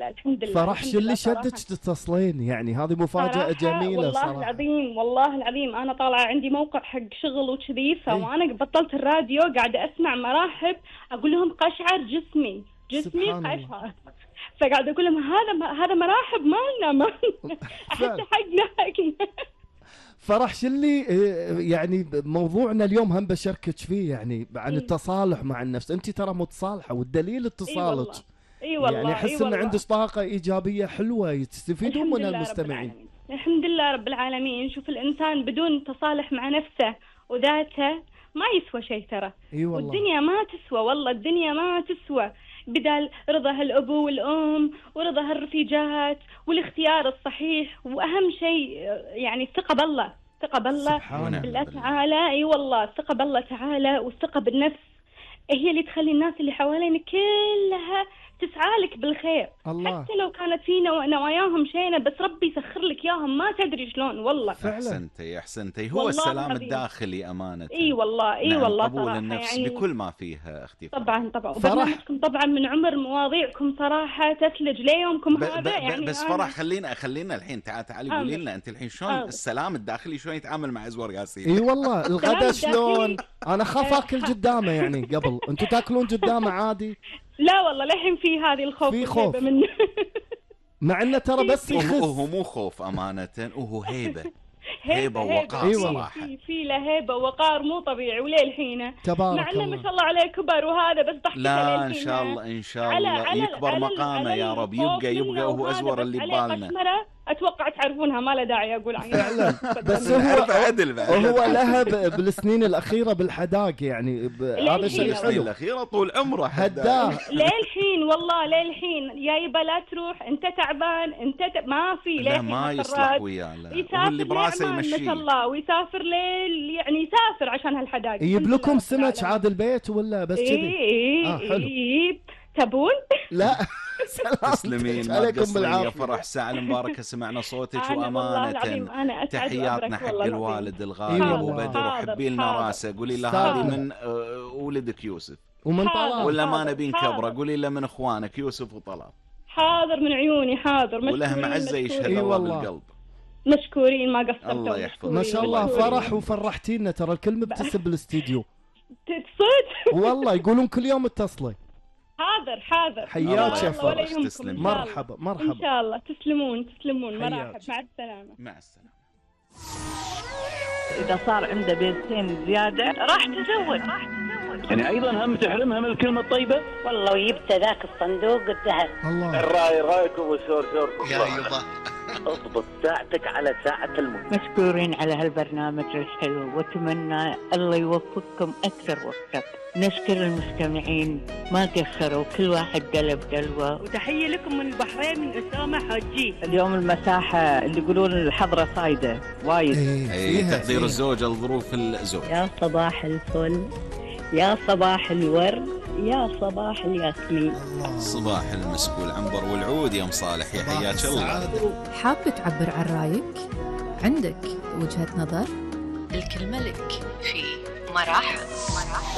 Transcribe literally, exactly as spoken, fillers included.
الحمد لله. فرح شو اللي شدك تتصلين؟ يعني هذه مفاجأة جميلة والله صراحة. العظيم والله العظيم أنا طالعة عندي موقع حق شغل وكذي، فأنا بطلت الراديو قاعدة أسمع مراحب أقول لهم قشعر جسمي جسمي قشعر، فقاعدة أقول لهم هذا هذا مراحب مالنا ما حتى حقنا حقنا. فرح شو اللي يعني موضوعنا اليوم هم بشاركك فيه، يعني عن التصالح مع النفس. انت ترى متصالحه والدليل اتصالك. اي والله يعني احس ان عندك طاقه ايجابيه حلوه يستفيدون منها المستمعين. الحمد لله رب العالمين. شوف الانسان بدون تصالح مع نفسه وذاته ما يسوى شيء ترى. اي والله. والدنيا ما تسوى، والله الدنيا ما تسوى بدال رضا الأبو والأم ورضا الرفيجات والاختيار الصحيح، وأهم شيء يعني الثقة بالله، الثقة بالله بالله تعالى. أي والله الثقة بالله تعالى والثقة بالنفس هي اللي تخلي الناس اللي حوالينك كلها تسعى لك بالخير. الله. حتى لو كانت في نو... نواياهم شينة بس ربي يسخر لك اياهم ما تدري شلون. والله فعلا. احسنتي احسنتي. هو السلام الداخلي امانه. اي والله اي نعم والله قبول النفس يعني بكل ما فيها اختي. طبعا طبعا. وبرنامجكم طبعا من عمر مواضيعكم صراحه تثلج ليومكم ب... هذا ب... يعني بس فرح خلينا خلينا الحين تعال تعالي قولي لنا انت الحين شلون آه. السلام الداخلي شلون يتعامل مع ازور ياسين؟ اي والله الغداء شلون؟ انا خاف اكل قدامه يعني قبل. انتم تاكلون قدامه عادي؟ لا والله للحين في هذه الخوف في خوف منه. مع انه ترى بس يخف. هو مو خوف امانه، وهو هيبه هيبه ووقار صراحه. في في له هيبه ووقار مو طبيعي وللحين تبارك مع انه ما شاء الله عليه كبر وهذا بس ضحكته لا ان شاء الله ان شاء الله على على يكبر على مقامه يا رب. يبقى يبقى هو ازور اللي ببالنا. اتوقع تعرفونها ما له داعي اقول عنها فعلا. بس هو عدل هو لها بالسنين الاخيره بالحداق يعني هذا شيء حلو. السنين الاخيره طول عمره هداه للحين والله للحين يا يبا لا تروح انت تعبان انت ت... ما في لا ما يصلح وياه هو اللي براسه يمشي ما شاء الله ويسافر ليل يعني يسافر عشان هالحداق. يجيب لكم سمك عاد البيت ولا بس كذي؟ اي آه اي تبون؟ لا تسلمين ما تقصرين يا فرح. ساعة المباركة سمعنا صوتك وأمانة تحياتنا حق الوالد الغالي وبدر وحبي لنا راسه. قولي له هذه من ولدك يوسف ومن طلال ولا ما نبين كبره. قولي له من اخوانك يوسف وطلال. حاضر من عيوني حاضر. وله معزة يشهد الله بالقلب. مشكورين ما قصرتوا. الله يحفظك. ما شاء الله فرح وفرحتينا ترى الكل مبتسم بالاستديو. صدق والله يقولون كل يوم اتصلي. حاضر حاضر. حياك يا فرح. مرحبا مرحبا. ان شاء الله تسلمون تسلمون. مرحبا مع السلامه. مع السلامه. اذا صار عنده بنتين زياده راح تزوج. يعني ايضا هم تحرمها من الكلمه الطيبه. والله ويبت ذاك الصندوق الذهب. الله. الراي رايكم والشور شوركم. يا يبا اضبط ساعتك على ساعه الموت. مشكورين على هالبرنامج الحلو واتمنى الله يوفقكم اكثر واكثر. نشكر المستمعين ما قصروا كل واحد قلب قلبه. وتحية لكم من البحرين من أسامة حجي. اليوم المساحة اللي يقولون الحضرة صايدة وايد. اي تقدير الزوج لظروف الزوج. يا صباح الفل يا صباح الورد يا صباح الياسمين. صباح المسك والعنبر والعود يا مصالح يا حياك الله. حاب تعبر عن رايك؟ عندك وجهة نظر؟ الكلمة لك في مراحل.